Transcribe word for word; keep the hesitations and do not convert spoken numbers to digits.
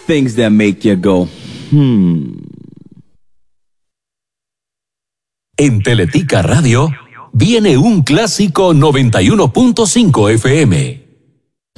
things that make you go, hmm. En Teletica Radio viene un clásico noventa y uno punto cinco F M.